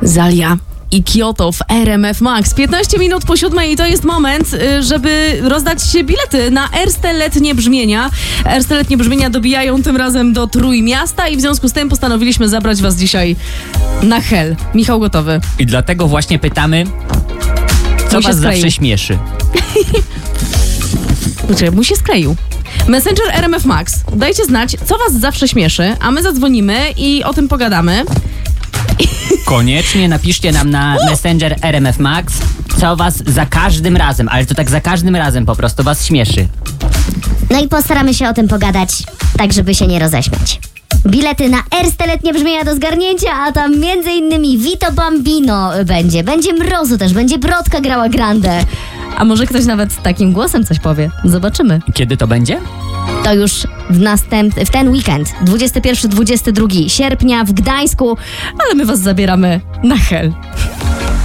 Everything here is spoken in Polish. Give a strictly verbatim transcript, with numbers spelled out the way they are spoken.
Zalia i Kyoto w R M F Max. piętnaście minut po siódmej i to jest moment, żeby rozdać bilety na Erste Letnie Brzmienia. Erste Letnie Brzmienia dobijają tym razem do Trójmiasta i w związku z tym postanowiliśmy zabrać was dzisiaj na Hel. Michał gotowy. I dlatego właśnie pytamy, co was zawsze śmieszy? Znaczy, mu się skleił. Messenger R M F Max. Dajcie znać, co was zawsze śmieszy, a my zadzwonimy i o tym pogadamy. Koniecznie napiszcie nam na Messenger R M F Max, co was za każdym razem, ale to tak za każdym razem po prostu was śmieszy. No i postaramy się o tym pogadać, tak żeby się nie roześmiać. Bilety na Erste Letnie Brzmienia do zgarnięcia, a tam między innymi Vito Bambino będzie. Będzie Mrozu też, będzie Brodka grała Grande. A może ktoś nawet takim głosem coś powie. Zobaczymy. Kiedy to będzie? To już w, następ... w ten weekend, dwudziestego pierwszego do dwudziestego drugiego sierpnia w Gdańsku. Ale my was zabieramy na Hel.